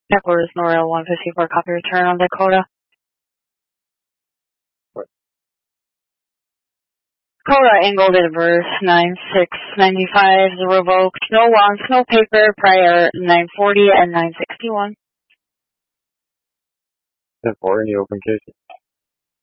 Headquarters Norrail 154, copy return on Dakota. Dakota angle date of birth 9/6/95, revoked. No wants, no paper prior 940 and 961. 10-4, any open cases?